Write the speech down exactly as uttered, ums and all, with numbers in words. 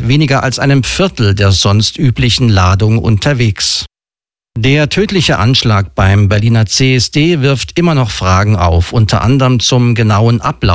weniger als einem Viertel der sonst üblichen Ladung unterwegs. Der tödliche Anschlag beim Berliner C S D wirft immer noch Fragen auf, unter anderem zum genauen Ablauf